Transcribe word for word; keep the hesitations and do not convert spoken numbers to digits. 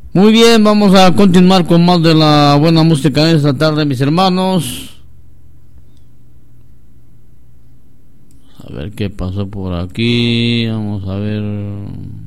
Muy bien, vamos a continuar con más de la buena música de esta tarde, mis hermanos. A ver qué pasó por aquí. Vamos a ver.